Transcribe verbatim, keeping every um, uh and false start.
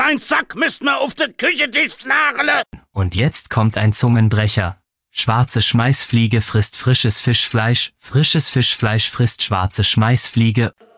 sein Sack müsst mir auf der Küchentisch nageln. Und jetzt kommt ein Zungenbrecher. Schwarze Schmeißfliege frisst frisches Fischfleisch, frisches Fischfleisch frisst schwarze Schmeißfliege.